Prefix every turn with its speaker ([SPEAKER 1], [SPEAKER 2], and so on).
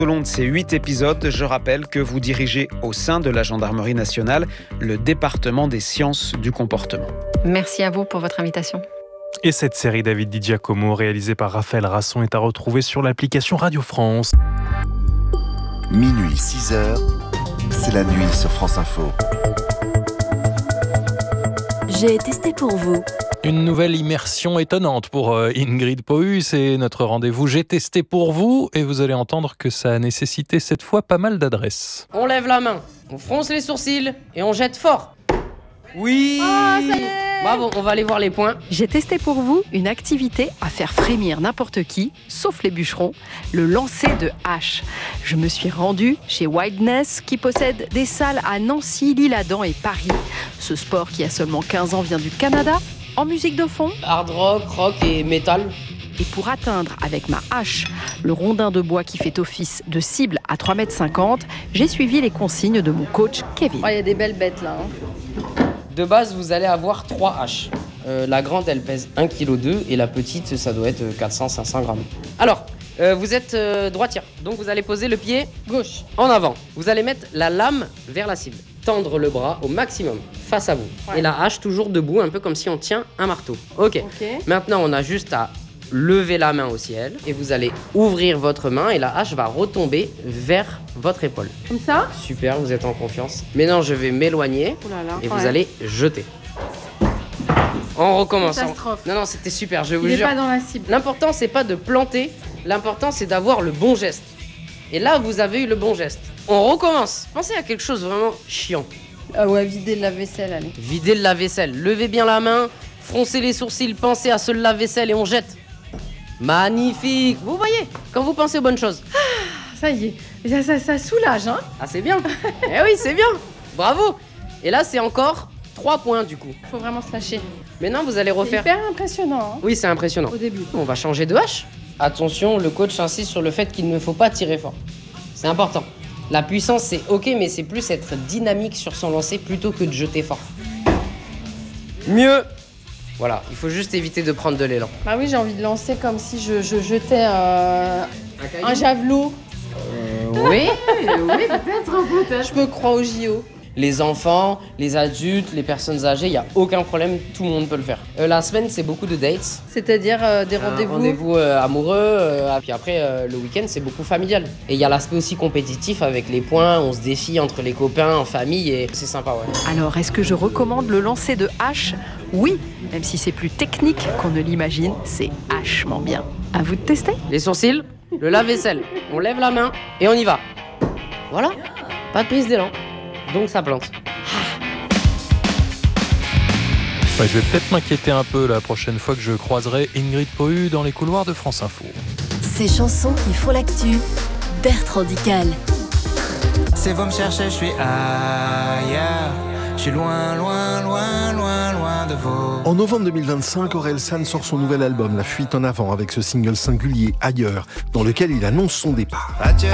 [SPEAKER 1] Au long de ces 8 épisodes, je rappelle que vous dirigez au sein de la Gendarmerie nationale le département des sciences du comportement.
[SPEAKER 2] Merci à vous pour votre invitation.
[SPEAKER 3] Et cette série David Di Giacomo, réalisée par Raphaël Rasson, est à retrouver sur l'application Radio France.
[SPEAKER 4] Minuit, 6h, c'est la nuit sur France Info.
[SPEAKER 5] J'ai testé pour vous.
[SPEAKER 3] Une nouvelle immersion étonnante pour Ingrid Pohu, c'est notre rendez-vous J'ai testé pour vous, et vous allez entendre que ça a nécessité cette fois pas mal d'adresses.
[SPEAKER 6] On lève la main, on fronce les sourcils et on jette fort. Oui.
[SPEAKER 2] Ah, ça y est.
[SPEAKER 6] Bravo, on va aller voir les points.
[SPEAKER 2] J'ai testé pour vous une activité à faire frémir n'importe qui, sauf les bûcherons, le lancer de hache. Je me suis rendue chez Wildness, qui possède des salles à Nancy, L'Isle-Adam et Paris. Ce sport qui a seulement 15 ans vient du Canada, en musique de fond.
[SPEAKER 6] Hard rock, rock et métal.
[SPEAKER 2] Et pour atteindre avec ma hache le rondin de bois qui fait office de cible à 3,50 m, j'ai suivi les consignes de mon coach Kevin.
[SPEAKER 7] Il y a des belles bêtes là.
[SPEAKER 6] De base, vous allez avoir 3 haches. La grande, elle pèse 1,2 kg et la petite, ça doit être 400-500 grammes. Alors, vous êtes droitière, donc vous allez poser le pied
[SPEAKER 7] Gauche.
[SPEAKER 6] en avant. Vous allez mettre la lame vers la cible. Tendre le bras au maximum, face à vous.
[SPEAKER 7] Ouais.
[SPEAKER 6] Et la hache toujours debout, un peu comme si on tient un marteau. Ok. Maintenant, on a juste à lever la main au ciel et vous allez ouvrir votre main et la hache va retomber vers votre épaule.
[SPEAKER 7] Comme ça.
[SPEAKER 6] Super, vous êtes en confiance. Maintenant, je vais m'éloigner
[SPEAKER 7] Oh là là.
[SPEAKER 6] et vous allez jeter. En recommençant.
[SPEAKER 7] Catastrophe.
[SPEAKER 6] Non, c'était super, je vous
[SPEAKER 7] Il est
[SPEAKER 6] jure.
[SPEAKER 7] pas dans la cible.
[SPEAKER 6] L'important, c'est pas de planter, l'important, c'est d'avoir le bon geste. Et là, vous avez eu le bon geste. On recommence. Pensez à quelque chose vraiment chiant.
[SPEAKER 7] Ah ouais, vider le lave-vaisselle, allez.
[SPEAKER 6] Videz le lave-vaisselle, levez bien la main, froncez les sourcils, pensez à ce lave-vaisselle et on jette. Magnifique. Vous voyez, quand vous pensez aux bonnes choses.
[SPEAKER 7] Ça y est, ça soulage, hein.
[SPEAKER 6] Ah, c'est bien. Eh oui, c'est bien. Bravo. Et là, c'est encore 3 points du coup.
[SPEAKER 7] Faut vraiment se lâcher.
[SPEAKER 6] Maintenant, vous allez
[SPEAKER 7] C'est
[SPEAKER 6] refaire.
[SPEAKER 7] hyper impressionnant, hein,
[SPEAKER 6] Oui, c'est impressionnant.
[SPEAKER 7] au début.
[SPEAKER 6] On va changer de hache. Attention, le coach insiste sur le fait qu'il ne faut pas tirer fort. C'est important. La puissance, c'est ok, mais c'est plus être dynamique sur son lancer plutôt que de jeter fort. Mieux. Voilà, il faut juste éviter de prendre de l'élan.
[SPEAKER 7] Bah oui, j'ai envie de lancer comme si je jetais un javelot.
[SPEAKER 6] Oui, oui, peut-être.
[SPEAKER 7] Je me crois au JO.
[SPEAKER 6] Les enfants, les adultes, les personnes âgées, il n'y a aucun problème, tout le monde peut le faire. La semaine, c'est beaucoup de dates.
[SPEAKER 7] C'est-à-dire des rendez-vous.
[SPEAKER 6] Rendez-vous amoureux, puis après, le week-end, c'est beaucoup familial. Et il y a l'aspect aussi compétitif avec les points, on se défie entre les copains, en famille, et c'est sympa, ouais.
[SPEAKER 2] Alors, est-ce que je recommande le lancer de hache ? Oui, même si c'est plus technique qu'on ne l'imagine, c'est hachement bien. À vous de tester.
[SPEAKER 6] Les sourcils, le lave-vaisselle, on lève la main et on y va. Voilà, pas de prise d'élan, donc ça plante.
[SPEAKER 3] Ouais, je vais peut-être m'inquiéter un peu la prochaine fois que je croiserai Ingrid Pohu dans les couloirs de France Info.
[SPEAKER 5] Ces chansons qui font l'actu. Bertrand Dical.
[SPEAKER 8] Si vous me cherchez, je suis ailleurs. Je suis loin, loin, loin, loin, loin de vous.
[SPEAKER 9] En novembre 2025, Orelsan sort son nouvel album La Fuite en avant avec ce single singulier Ailleurs, dans lequel il annonce son départ.
[SPEAKER 8] Adieu.